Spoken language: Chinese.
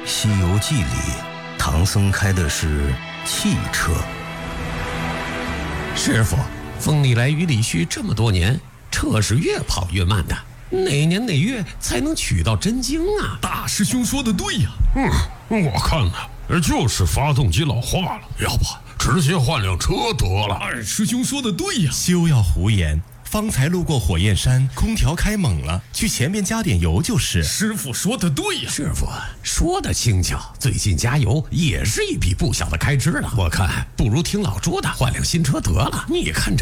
西游记》里，唐僧开的是汽车。 师傅，风里来雨里去这么多年，车是越跑越慢的，哪年哪月才能取到真经啊？ 大师兄说的对呀。我看呢，就是发动机老化了，要不直接换辆车得了。二师兄说的对呀。 休要胡言，方才路过火焰山，空调开猛了，去前面加点油就是。 师傅说的对呀。 师傅说的轻巧，最近加油也是一笔不小的开支了。我看不如听老朱的，换辆新车得了。你看这